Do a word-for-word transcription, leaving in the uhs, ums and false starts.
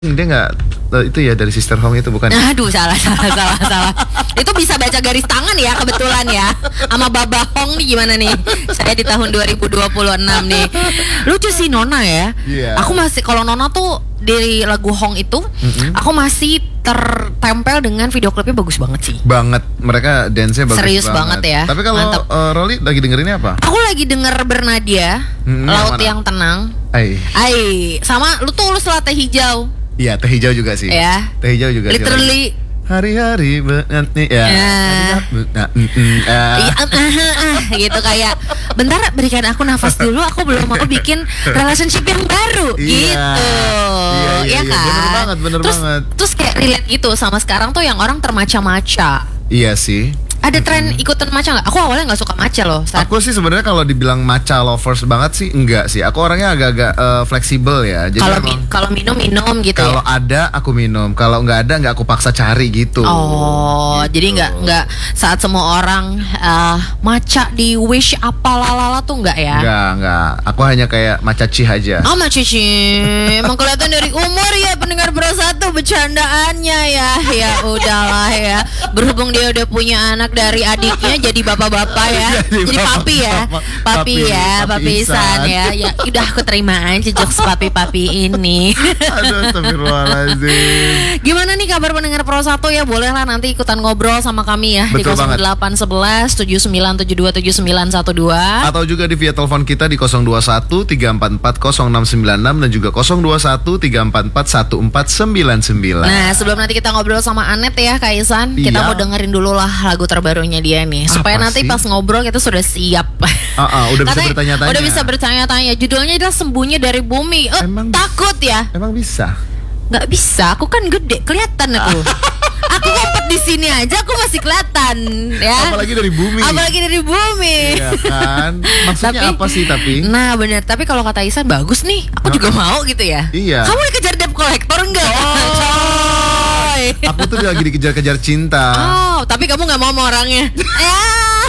Dia nggak itu ya dari Sister Hong itu bukan? Aduh salah salah salah salah. Itu bisa baca garis tangan ya kebetulan ya. Sama Baba Hong nih gimana nih? Saya di tahun dua ribu dua puluh enam nih. Lucu sih Nona ya. Yeah. Aku masih kalau Nona tuh dari lagu Hong itu, mm-hmm. aku masih tertempel dengan video klipnya bagus banget sih. Banget, mereka dance-nya bagus Serius banget. banget ya. Tapi kalau uh, Rolly lagi dengerinnya apa? Aku lagi denger Bernadia, mm-hmm, Laut yang, yang Tenang. Ay. Ay, sama lu tulus lah Teh Hijau. Iya, Teh Hijau juga sih. Ya. Teh Hijau juga. Literally. Hari-hari nanti ya. Gitu kayak bentar berikan aku nafas dulu, aku belum mau bikin relationship yang baru. Iya. Gitu. Iya, iya, ya iya. kan? Bener banget, bener terus, banget. Terus kayak relate gitu sama sekarang tuh yang orang termaca-maca. Iya sih. Ada tren mm-hmm. ikutan maca nggak? Aku awalnya nggak suka maca loh. Saat... Aku sih sebenarnya kalau dibilang maca lovers banget sih enggak sih. Aku orangnya agak-agak uh, fleksibel ya. Kalau mi- kalau minum minum gitu. Kalau ya? ada aku minum. Kalau nggak ada nggak aku paksa cari gitu. Oh, gitu. Jadi nggak nggak saat semua orang uh, maca di wish apa lalala tuh nggak ya? Nggak nggak. Aku hanya kayak maca cih aja. Oh maca cih. Emang kelihatan dari umur ya pendengar Bro Satu bercandaannya ya. Ya udahlah ya. Berhubung dia udah punya anak dari adiknya jadi bapak-bapak ya. Jadi, jadi papi ya. Papi, papi ya, papi, papi Isan. Isan ya. Ya udah aku terima aja jokes papi-papi ini. Aduh, astagfirullahaladzim. Gimana nih kabar pendengar Pro satu ya? Bolehlah nanti ikutan ngobrol sama kami ya. Betul di nol delapan satu satu tujuh sembilan tujuh dua tujuh sembilan satu dua. Atau juga di via telepon kita di nol dua satu tiga empat empat nol enam sembilan enam dan juga nol dua satu tiga empat empat satu empat sembilan sembilan. Nah, sebelum nanti kita ngobrol sama Anet ya Kak Isan, iya. kita mau dengerin dulu lah lagu terbarunya dia nih. Supaya apa nanti sih? Pas ngobrol kita sudah siap. Uh, uh, udah bisa bertanya-tanya. Udah bisa bertanya-tanya. Judulnya adalah Sembunyi dari Bumi. Oh, emang takut ya? Emang bisa? Nggak bisa. Aku kan gede, kelihatan aku. Aku ngumpet di sini aja, aku masih kelihatan ya. Apalagi dari bumi. Apalagi dari bumi. Iya kan? Maksudnya tapi, apa sih tapi? Nah benar. Tapi kalau kata Isan bagus nih. Aku uh, juga mau gitu ya. Iya. Kamu dikejar debt collector enggak? Oh. Aku tuh lagi dikejar-kejar cinta. Oh, tapi kamu nggak mau sama orangnya. Ya.